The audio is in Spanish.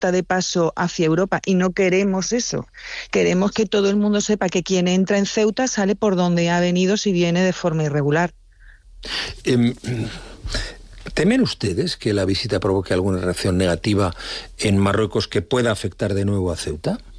puerta de paso hacia Europa y no queremos eso. Queremos que todo el mundo sepa que quien entra en Ceuta sale por donde ha venido si viene de forma irregular. ¿Temen ustedes que la visita provoque alguna reacción negativa en Marruecos que pueda afectar de nuevo a Ceuta?